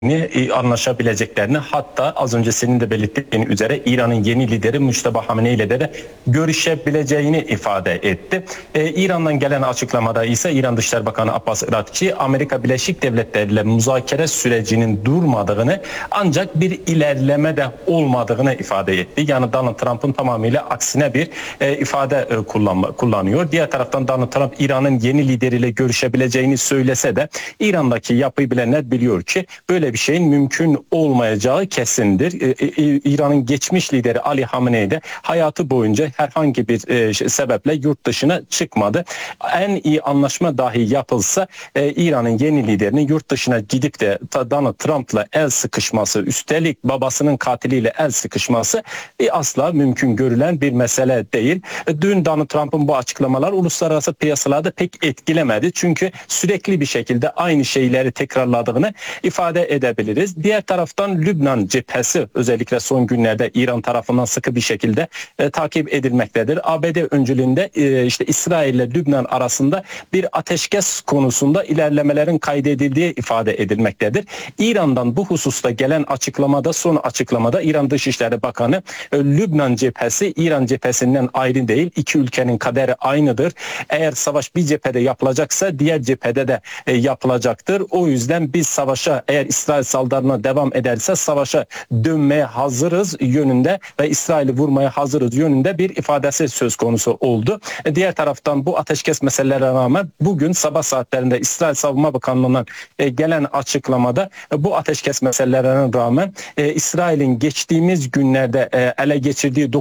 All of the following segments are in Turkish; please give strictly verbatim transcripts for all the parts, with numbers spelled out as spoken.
anlaşabileceklerini, hatta az önce senin de belirttiğin üzere İran'ın yeni lideri Mujtaba Hamenei ile de görüşebileceğini ifade etti. Ee, İran'dan gelen açıklamada ise İran Dışişleri Bakanı Abbas Irakçı, Amerika Birleşik Devletleri ile müzakere sürecinin durmadığını, ancak bir ilerleme de olmadığını ifade etti. Yani Donald Trump'ın tamamıyla aksine bir e, ifade e, kullanma, kullanıyor. Diğer taraftan Donald Trump İran'ın yeni lideriyle görüşebileceğini söylese de İran'daki yapıyı bilenler biliyor ki böyle bir şeyin mümkün olmayacağı kesindir. İran'ın geçmiş lideri Ali Hamenei de hayatı boyunca herhangi bir sebeple yurt dışına çıkmadı. En iyi anlaşma dahi yapılsa İran'ın yeni liderinin yurt dışına gidip de Donald Trump'la el sıkışması, üstelik babasının katiliyle el sıkışması asla mümkün görülen bir mesele değil. Dün Donald Trump'ın bu açıklamalar uluslararası piyasalarda pek etkilemedi. Çünkü sürekli bir şekilde aynı şeyleri tekrarladığını ifade edebiliriz. Diğer taraftan Lübnan cephesi özellikle son günlerde İran tarafından sıkı bir şekilde e, takip edilmektedir. A B D öncülüğünde e, işte İsrail ile Lübnan arasında bir ateşkes konusunda ilerlemelerin kaydedildiği ifade edilmektedir. İran'dan bu hususta gelen açıklamada, son açıklamada İran Dışişleri Bakanı e, Lübnan cephesi İran cephesinden ayrı değil. İki ülkenin kaderi aynıdır. Eğer savaş bir cephede yapılacaksa diğer cephede de e, yapılacaktır. O yüzden biz savaşa, eğer İsrail saldırına devam ederse savaşa dönmeye hazırız yönünde ve İsrail'i vurmaya hazırız yönünde bir ifadesi söz konusu oldu. Diğer taraftan bu ateşkes meselelerine rağmen bugün sabah saatlerinde İsrail Savunma Bakanlığı'ndan gelen açıklamada bu ateşkes meselelerine rağmen İsrail'in geçtiğimiz günlerde ele geçirdiği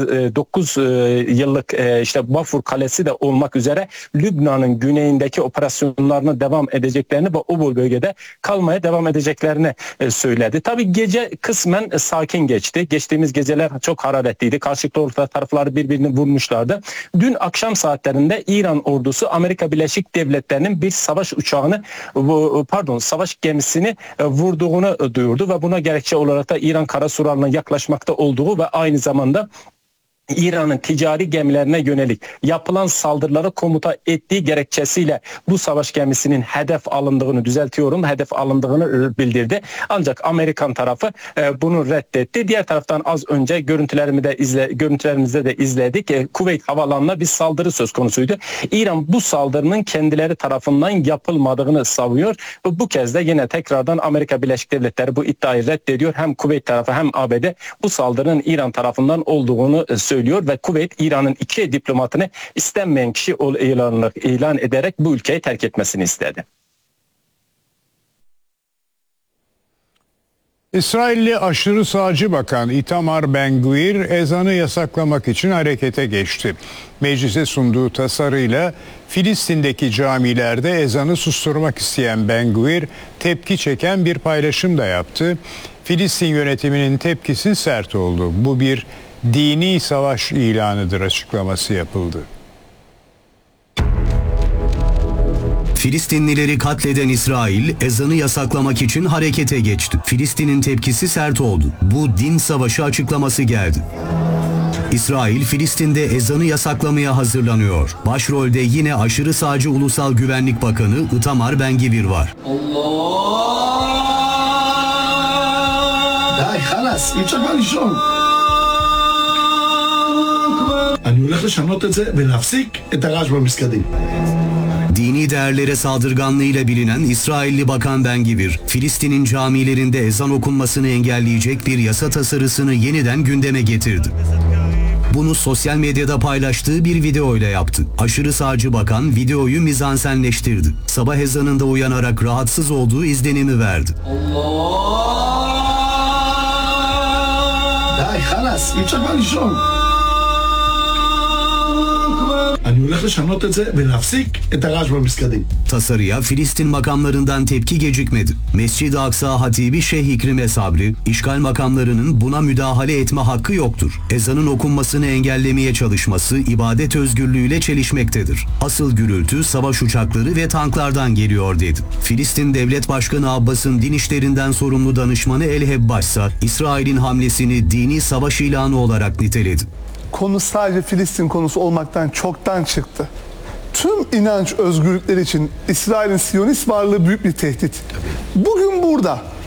dokuz yıllık işte Bafur Kalesi de olmak üzere Lübnan'ın güneyindeki operasyonlarına devam edeceklerini ve o bölgede kalmaya devam edeceklerini söyledi. Tabii gece kısmen sakin geçti. Geçtiğimiz geceler çok hararetliydi. Karşılıklı taraflar birbirini vurmuşlardı. Dün akşam saatlerinde İran ordusu Amerika Birleşik Devletleri'nin bir savaş uçağını, pardon savaş gemisini vurduğunu duyurdu ve buna gerekçe olarak da İran Karasularına yaklaşmakta olduğu ve aynı zamanda İran'ın ticari gemilerine yönelik yapılan saldırıları komuta ettiği gerekçesiyle bu savaş gemisinin hedef alındığını, düzeltiyorum, hedef alındığını bildirdi. Ancak Amerikan tarafı e, bunu reddetti. Diğer taraftan az önce görüntülerimi de izle, görüntülerimizde de izledik. E, Kuveyt havalanına bir saldırı söz konusuydu. İran bu saldırının kendileri tarafından yapılmadığını savunuyor. Bu kez de yine tekrardan Amerika Birleşik Devletleri bu iddiayı reddediyor. Hem Kuveyt tarafı hem A B D bu saldırının İran tarafından olduğunu söylüyor. Söylüyor ve Kuveyt İran'ın iki diplomatını istenmeyen kişi ilan, ilan ederek bu ülkeyi terk etmesini istedi. İsrailli aşırı sağcı bakan Itamar Ben-Gvir ezanı yasaklamak için harekete geçti. Meclise sunduğu tasarıyla Filistin'deki camilerde ezanı susturmak isteyen Ben-Gvir tepki çeken bir paylaşım da yaptı. Filistin yönetiminin tepkisi sert oldu. Bu bir dini savaş ilanıdır açıklaması yapıldı. Filistinlileri katleden İsrail ezanı yasaklamak için harekete geçti. Filistin'in tepkisi sert oldu. Bu din savaşı açıklaması geldi. İsrail, Filistin'de ezanı yasaklamaya hazırlanıyor. Başrolde yine aşırı sağcı Ulusal Güvenlik Bakanı Itamar Ben-Gvir var. Dini değerlere saldırganlığıyla bilinen İsrailli Bakan Ben-Gvir, Filistin'in camilerinde ezan okunmasını engelleyecek bir yasa tasarısını yeniden gündeme getirdi. Bunu sosyal medyada paylaştığı bir video ile yaptı. Aşırı sağcı bakan videoyu mizansenleştirdi. Sabah ezanında uyanarak rahatsız olduğu izlenimi verdi. Tasarıya Filistin makamlarından tepki gecikmedi. Mescid-i Aksa Hatibi Şeyh İkrime Sabri, işgal makamlarının buna müdahale etme hakkı yoktur. Ezanın okunmasını engellemeye çalışması ibadet özgürlüğüyle çelişmektedir. Asıl gürültü savaş uçakları ve tanklardan geliyor dedi. Filistin Devlet Başkanı Abbas'ın din işlerinden sorumlu danışmanı El-Hebbaş ise İsrail'in hamlesini dini savaş ilanı olarak niteledi. Konu sadece Filistin konusu olmaktan çoktan çıktı. Tüm inanç özgürlükleri için İsrail'in Siyonist varlığı büyük bir tehdit. Bugün burada